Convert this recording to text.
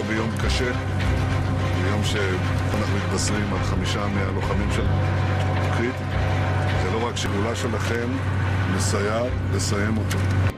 ביום קשה, ביום שאנחנו מתבשרים על 5 מהלוחמים של קריטי. זה לא רק שגולה שלכם מסייעת לסיים אותו.